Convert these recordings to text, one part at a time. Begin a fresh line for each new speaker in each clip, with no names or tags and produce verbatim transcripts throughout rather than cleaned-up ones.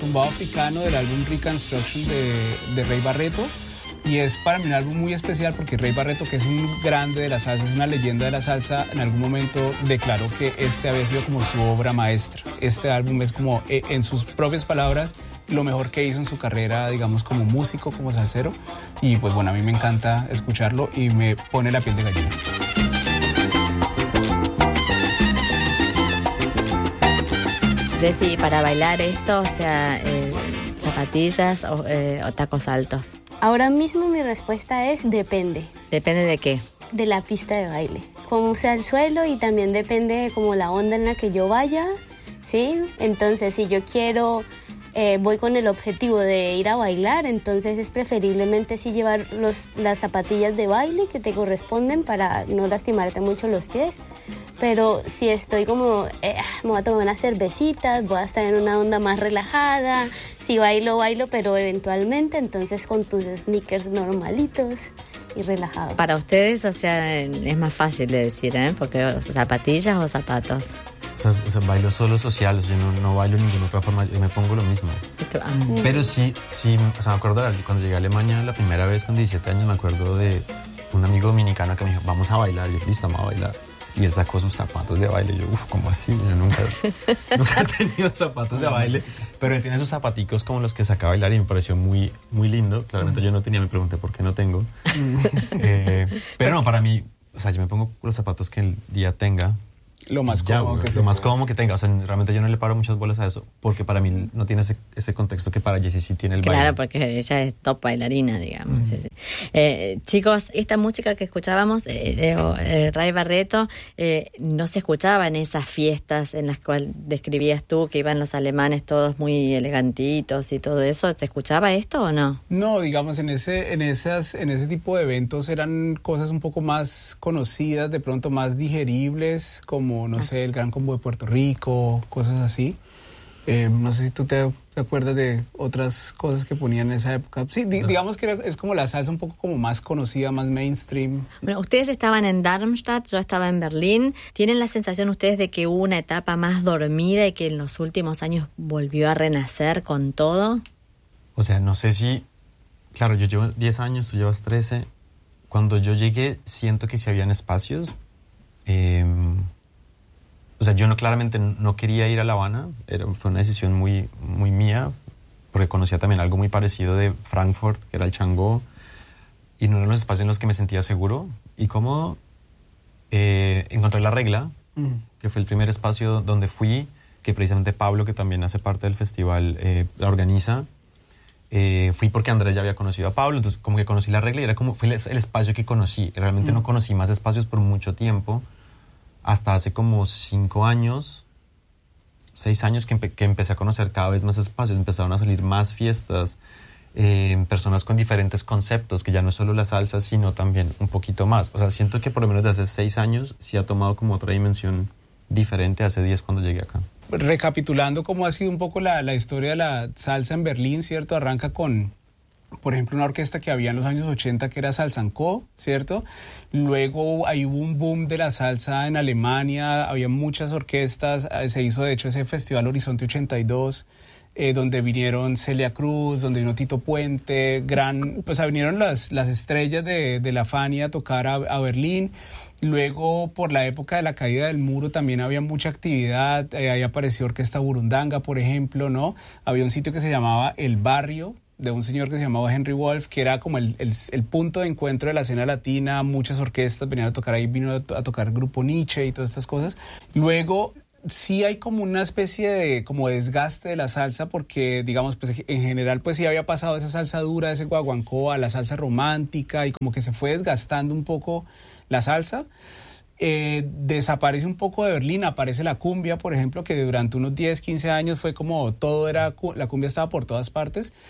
Tumbado Africano del álbum Reconstruction de, de Ray Barretto. Y es para mí un álbum muy especial porque Ray Barretto, que es un grande de la salsa, es una leyenda de la salsa, en algún momento declaró que este había sido como su obra maestra. Este álbum es como, en sus propias palabras, lo mejor que hizo en su carrera, digamos, como músico, como salsero. Y pues bueno, a mí me encanta escucharlo y me pone la piel de gallina.
Jessy, para bailar esto, o sea, eh, zapatillas o, eh, o tacos altos.
Ahora mismo mi respuesta es depende.
¿Depende de qué?
De la pista de baile. Cómo sea el suelo y también depende de como la onda en la que yo vaya, ¿sí? Entonces, si yo quiero, eh, voy con el objetivo de ir a bailar, entonces es preferiblemente sí llevar los, las zapatillas de baile que te corresponden para no lastimarte mucho los pies. Pero si estoy como, eh, me voy a tomar unas cervecitas, voy a estar en una onda más relajada, si bailo, bailo, pero eventualmente, entonces con tus sneakers normalitos y relajados.
Para ustedes, o sea, es más fácil de decir, ¿eh? Porque o sea, zapatillas o zapatos.
O sea, o sea, bailo solo social, yo no, no bailo de ninguna otra forma, yo me pongo lo mismo.
Mm.
Pero sí, sí, o sea, me acuerdo de cuando llegué a Alemania la primera vez con diecisiete años, me acuerdo de un amigo dominicano que me dijo, vamos a bailar, y yo, listo, vamos a bailar. Y él sacó sus zapatos de baile. Y yo, uff, ¿cómo así? Yo nunca, nunca he tenido zapatos de baile. Pero él tiene sus zapaticos como los que saca a bailar y me pareció muy, muy lindo. Claramente yo no tenía, me pregunté por qué no tengo. eh, pero no, para mí, o sea, yo me pongo los zapatos que el día tenga.
Lo más cómodo
ya,
que
Lo más cómodo que tenga. O sea, realmente yo no le paro muchas bolas a eso. Porque para mí no tiene ese, ese contexto que para Jessy sí tiene el baile.
Claro, porque ella es top bailarina, digamos. Mm. Sí, sí. Eh, chicos, esta música que escuchábamos eh, de eh, Ray Barretto eh, no se escuchaba en esas fiestas en las cuales describías tú que iban los alemanes todos muy elegantitos y todo eso. ¿Se escuchaba esto o no?
No, digamos, en ese, en esas, en ese tipo de eventos eran cosas un poco más conocidas, de pronto más digeribles, como como, no sé, el Gran Combo de Puerto Rico, cosas así. Eh, no sé si tú te, te acuerdas de otras cosas que ponían en esa época. Sí, di, digamos que era, es como la salsa un poco como más conocida, más mainstream.
Bueno, ustedes estaban en Darmstadt, yo estaba en Berlín. ¿Tienen la sensación ustedes de que hubo una etapa más dormida y que en los últimos años volvió a renacer con todo?
O sea, no sé si... Claro, yo llevo diez años, tú llevas trece. Cuando yo llegué, siento que sí habían espacios. Eh, o sea, yo no claramente no quería ir a La Habana. Era, fue una decisión muy, muy mía, porque conocía también algo muy parecido de Frankfurt, que era el Changó, y no eran los espacios en los que me sentía seguro y cómodo. Eh, encontré La Regla, mm. que fue el primer espacio donde fui, que precisamente Pablo, que también hace parte del festival, eh, la organiza. Eh, fui porque Andrés ya había conocido a Pablo, entonces como que conocí La Regla y era como, fue el, el espacio que conocí. Realmente mm. no conocí más espacios por mucho tiempo, hasta hace como cinco años, seis años que, empe- que empecé a conocer cada vez más espacios, empezaron a salir más fiestas, eh, personas con diferentes conceptos, que ya no es solo la salsa, sino también un poquito más. O sea, siento que por lo menos desde hace seis años sí ha tomado como otra dimensión diferente a hace diez cuando llegué acá.
Recapitulando cómo ha sido un poco la, la historia de la salsa en Berlín, ¿cierto? Arranca con, por ejemplo, una orquesta que había en los años ochenta que era Salsancó, ¿cierto? Luego ahí hubo un boom de la salsa en Alemania, había muchas orquestas, se hizo de hecho ese festival Horizonte ochenta y dos, eh, donde vinieron Celia Cruz, donde vino Tito Puente, gran, pues vinieron las, las estrellas de, de la Fania a tocar a, a Berlín. Luego, por la época de la caída del muro, también había mucha actividad. Eh, ahí apareció Orquesta Burundanga, por ejemplo, ¿no? Había un sitio que se llamaba El Barrio, de un señor que se llamaba Henry Wolf, que era como el, el, el punto de encuentro de la escena latina. Muchas orquestas venían a tocar ahí, vino a, to- a tocar Grupo Nietzsche y todas estas cosas. Luego, sí hay como una especie de como desgaste de la salsa, porque, digamos, pues en general, pues sí había pasado esa salsa dura, ese guaguancó, a la salsa romántica, y como que se fue desgastando un poco la salsa. Eh, desaparece un poco de Berlín, aparece la cumbia, por ejemplo, que durante unos diez, quince años fue como todo era, la cumbia estaba por todas partes.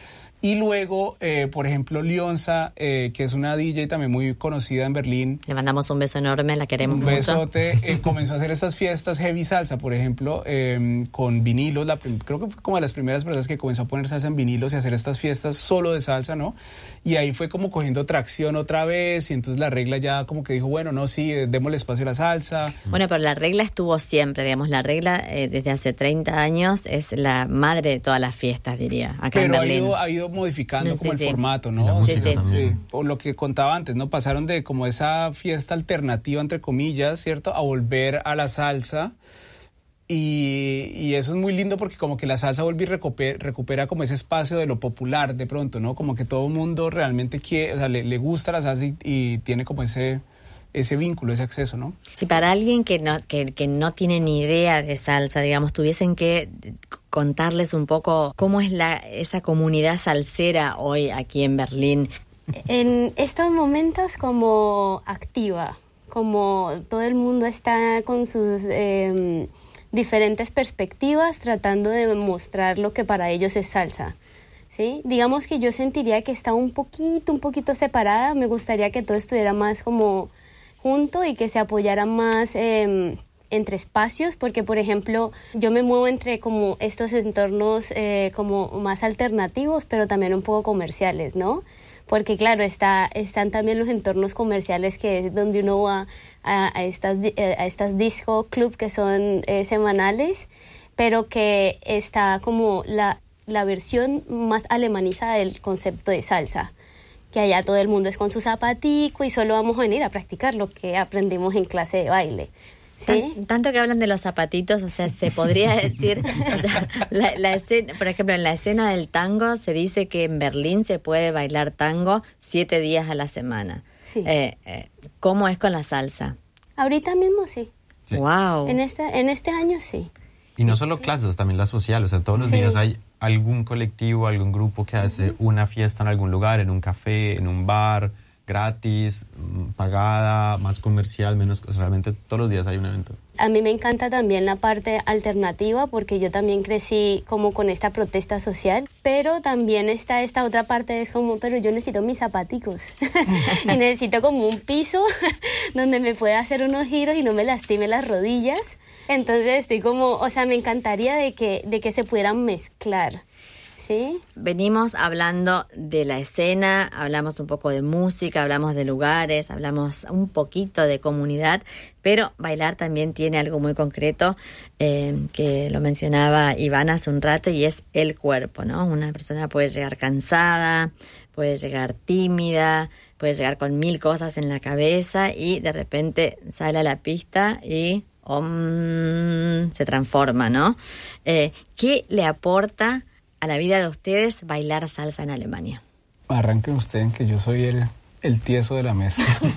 Y luego, eh, por ejemplo, Lionza, eh, que es una D J también muy conocida en Berlín.
Le mandamos un beso enorme, la queremos
un
mucho.
Un besote. Eh, comenzó a hacer estas fiestas heavy salsa, por ejemplo, eh, con vinilos. La, creo que fue como de las primeras personas que comenzó a poner salsa en vinilos y hacer estas fiestas solo de salsa, ¿no? Y ahí fue como cogiendo tracción otra vez, y entonces la regla ya como que dijo, bueno, no, sí, démosle espacio a la salsa.
Bueno, pero la regla estuvo siempre, digamos, la regla eh, desde hace treinta años es la madre de todas las fiestas, diría, acá
pero
en Berlín.
Pero ha ido, ha ido modificando
sí,
como
sí.
el formato, ¿no?
Y la música
sí, sí.
también.
Sí. O lo que contaba antes, ¿no? Pasaron de como esa fiesta alternativa, entre comillas, ¿cierto? A volver a la salsa. Y, y eso es muy lindo porque como que la salsa vuelve y recupera, recupera como ese espacio de lo popular de pronto, ¿no? Como que todo el mundo realmente quiere, o sea, le, le gusta la salsa y, y tiene como ese... ese vínculo, ese acceso, ¿no?
Si para alguien que no, que, que no tiene ni idea de salsa, digamos, tuviesen que contarles un poco cómo es la esa comunidad salsera hoy aquí en Berlín.
En estos momentos como activa, como todo el mundo está con sus eh, diferentes perspectivas tratando de mostrar lo que para ellos es salsa. ¿Sí? Digamos que yo sentiría que está un poquito, un poquito separada. Me gustaría que todo estuviera más como junto y que se apoyara más eh, entre espacios, porque por ejemplo yo me muevo entre como estos entornos eh, como más alternativos, pero también un poco comerciales, ¿no? Porque claro, está, están también los entornos comerciales que es donde uno va a, a, estas, a estas disco club que son eh, semanales, pero que está como la, la versión más alemanizada del concepto de salsa, que allá todo el mundo es con su zapatico y solo vamos a venir a practicar lo que aprendimos en clase de baile. ¿Sí?
Tan, tanto que hablan de los zapatitos, o sea, se podría decir, o sea, la, la escena, por ejemplo, en la escena del tango se dice que en Berlín se puede bailar tango siete días a la semana.
Sí.
Eh, eh, ¿Cómo es con la salsa?
Ahorita mismo sí.
Sí.
Wow.
En este, en este año sí.
Y no solo clases, también la social. O sea, todos los
Sí.
días hay algún colectivo, algún grupo que hace uh-huh. una fiesta en algún lugar, en un café, en un bar, gratis, pagada, más comercial, menos... O sea, realmente todos los días hay un evento.
A mí me encanta también la parte alternativa porque yo también crecí como con esta protesta social, pero también está esta otra parte, es como, pero yo necesito mis zapaticos y necesito como un piso donde me pueda hacer unos giros y no me lastime las rodillas. Entonces estoy como, o sea, me encantaría de que, de que se pudieran mezclar. ¿Sí?
Venimos hablando de la escena, hablamos un poco de música, hablamos de lugares, hablamos un poquito de comunidad, pero bailar también tiene algo muy concreto eh, que lo mencionaba Iván hace un rato y es el cuerpo, ¿no? Una persona puede llegar cansada, puede llegar tímida, puede llegar con mil cosas en la cabeza y de repente sale a la pista y um, se transforma, ¿no? Eh, ¿Qué le aporta a la vida de ustedes bailar salsa en Alemania?
Arranquen ustedes, que yo soy el, el tieso de la mesa.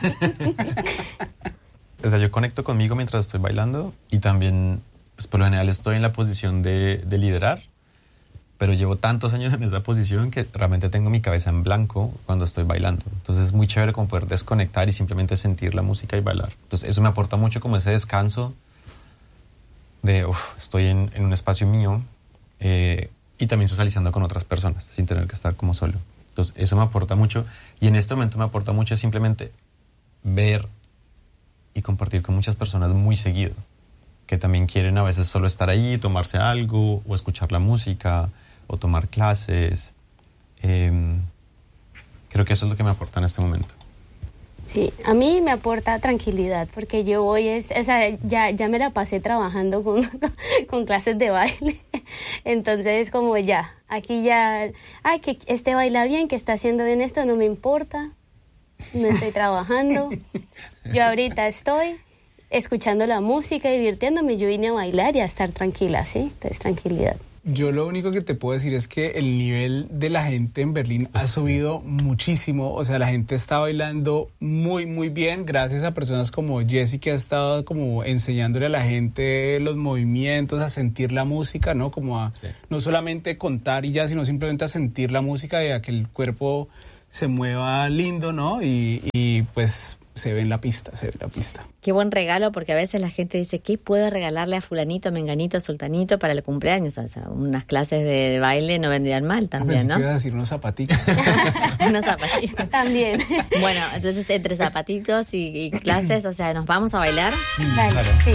O sea, yo conecto conmigo mientras estoy bailando y también, pues por lo general estoy en la posición de, de liderar, pero llevo tantos años en esa posición que realmente tengo mi cabeza en blanco cuando estoy bailando. Entonces es muy chévere como poder desconectar y simplemente sentir la música y bailar. Entonces eso me aporta mucho como ese descanso de, uff, estoy en, en un espacio mío, eh, y también socializando con otras personas, sin tener que estar como solo. Entonces, eso me aporta mucho. Y en este momento me aporta mucho simplemente ver y compartir con muchas personas muy seguido, que también quieren a veces solo estar ahí, tomarse algo, o escuchar la música, o tomar clases. Eh, creo que eso es lo que me aporta en este momento.
Sí, a mí me aporta tranquilidad, porque yo voy, es, o sea, ya, ya me la pasé trabajando con, con clases de baile, entonces como ya, aquí ya, ay, que este baila bien, que está haciendo bien esto, no me importa, no estoy trabajando, yo ahorita estoy escuchando la música, divirtiéndome, yo vine a bailar y a estar tranquila, ¿sí? Entonces tranquilidad.
Yo lo único que te puedo decir es que el nivel de la gente en Berlín ha subido muchísimo. O sea, la gente está bailando muy, muy bien gracias a personas como Jessie, que ha estado como enseñándole a la gente los movimientos, a sentir la música, ¿no? Como a sí. no solamente contar y ya, sino simplemente a sentir la música y a que el cuerpo se mueva lindo, ¿no? Y, y pues se ve en la pista, se ve en la pista.
Qué buen regalo, porque a veces la gente dice, ¿qué puedo regalarle a fulanito, menganito, sultanito para el cumpleaños? O sea, unas clases de, de baile no vendrían mal también,
ah,
¿no?
Que iba a decir unos zapatitos.
Unos zapatitos.
También.
Bueno, entonces entre zapatitos y, y clases, o sea, ¿nos vamos a bailar?
Dale,
Claro.
sí.